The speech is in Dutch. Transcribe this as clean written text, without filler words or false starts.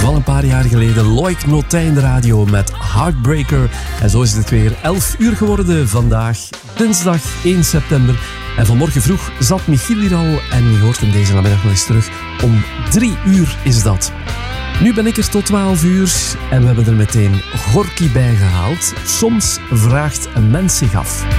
Wel een paar jaar geleden Loïc Notin de radio met Heartbreaker. En zo is het weer 11 uur geworden vandaag, dinsdag 1 september. En vanmorgen vroeg zat Michiel hier al en je hoort hem deze namiddag nog eens terug. Om 3 uur is dat. Nu ben ik er tot 12 uur en we hebben er meteen Gorky bij gehaald. Soms vraagt een mens zich af.